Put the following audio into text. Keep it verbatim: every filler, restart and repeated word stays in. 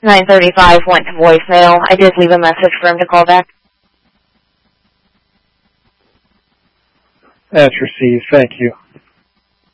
nine thirty-five went to voicemail. I did leave a message for him to call back. That's received. Thank you.